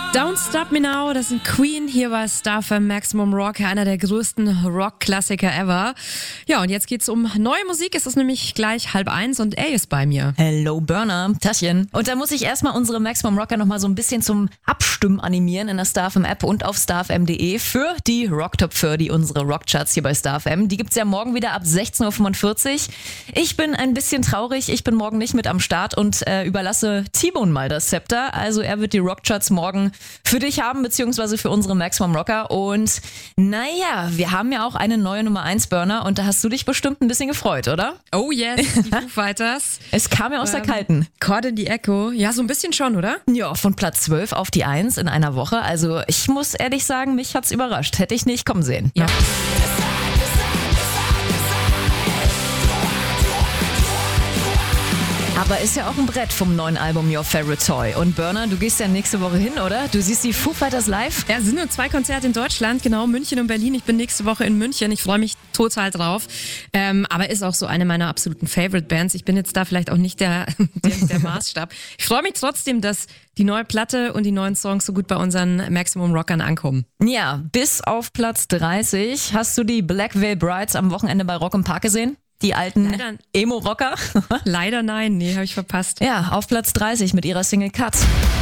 Don't Stop Me Now, das sind Queen hier bei Star FM Maximum Rock, einer der größten Rock-Klassiker ever. Ja, und jetzt geht's um neue Musik. Es ist nämlich gleich 12:30 und er ist bei mir. Hello Burner, Taschen. Und da muss ich erstmal unsere Maximum Rocker nochmal so ein bisschen zum Abstimmen animieren in der Star FM App und auf starfm.de für die Rock Top 30, unsere Rockcharts hier bei Star FM. Die gibt's ja morgen wieder ab 16.45 Uhr. Ich bin ein bisschen traurig, ich bin morgen nicht mit am Start und überlasse T-Bone mal das Zepter. Also er wird die Rockcharts morgen für dich haben, beziehungsweise für unsere Maximum Rocker. Und naja, wir haben ja auch eine neue Nummer 1 Burner und da hast du dich bestimmt ein bisschen gefreut, oder? Oh yes, die Foo Fighters. Es kam ja aus der Kalten. Caught in the Echo. Ja, so ein bisschen schon, oder? Ja, von Platz 12 auf die 1 in einer Woche. Also ich muss ehrlich sagen, mich hat's überrascht. Hätte ich nicht kommen sehen. Ja. Aber ist ja auch ein Brett vom neuen Album Your Favorite Toy. Und Burner, du gehst ja nächste Woche hin, oder? Du siehst die Foo Fighters live? Ja, es sind nur 2 Konzerte in Deutschland, genau, München und Berlin. Ich bin nächste Woche in München. Ich freue mich total drauf. Aber ist auch so eine meiner absoluten Favorite Bands. Ich bin jetzt da vielleicht auch nicht der Maßstab. Ich freue mich trotzdem, dass die neue Platte und die neuen Songs so gut bei unseren Maximum Rockern ankommen. Ja, bis auf Platz 30 hast du die Black Veil Brides am Wochenende bei Rock im Park gesehen? Die alten Emo-Rocker? Leider nein, nee, habe ich verpasst. Ja, auf Platz 30 mit ihrer Single Cut.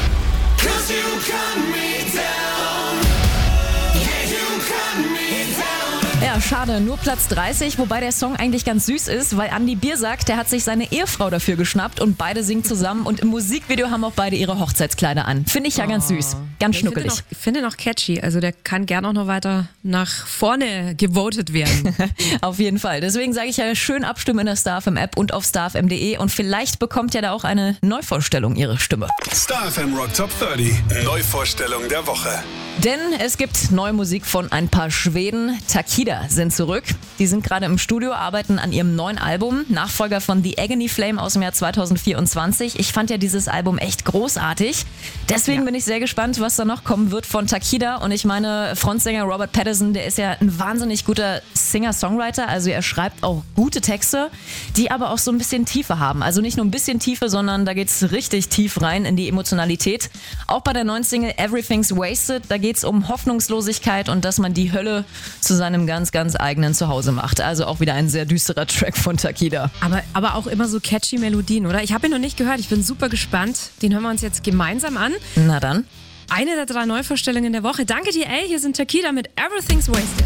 Ja, schade, nur Platz 30, wobei der Song eigentlich ganz süß ist, weil Andi Bier sagt, der hat sich seine Ehefrau dafür geschnappt und beide singen zusammen und im Musikvideo haben auch beide ihre Hochzeitskleider an. Finde ich ja ganz süß, ganz schnuckelig. Ich finde ihn auch catchy, also der kann gern auch noch weiter nach vorne gewotet werden. Auf jeden Fall, deswegen sage ich ja, schön abstimmen in der Star FM App und auf starfm.de und vielleicht bekommt ja da auch eine Neuvorstellung ihre Stimme. Star FM Rock Top 30, Neuvorstellung der Woche. Denn es gibt neue Musik von ein paar Schweden. Takida sind zurück. Die sind gerade im Studio, arbeiten an ihrem neuen Album. Nachfolger von The Agony Flame aus dem Jahr 2024. Ich fand ja dieses Album echt großartig. Deswegen bin ich sehr gespannt, was da noch kommen wird von Takida. Und ich meine, Frontsänger Robert Pattinson, der ist ja ein wahnsinnig guter Singer-Songwriter. Also er schreibt auch gute Texte, die aber auch so ein bisschen Tiefe haben. Also nicht nur ein bisschen Tiefe, sondern da geht's richtig tief rein in die Emotionalität. Auch bei der neuen Single Everything's Wasted, da geht's um Hoffnungslosigkeit und dass man die Hölle zu seinem ganz, ganz eigenen Zuhause macht. Also auch wieder ein sehr düsterer Track von Takida. Aber auch immer so catchy Melodien, oder? Ich habe ihn noch nicht gehört, ich bin super gespannt. Den hören wir uns jetzt gemeinsam an. Na dann. Eine der 3 Neuvorstellungen der Woche. Danke dir, ey. Hier sind Takida mit Everything's Wasted.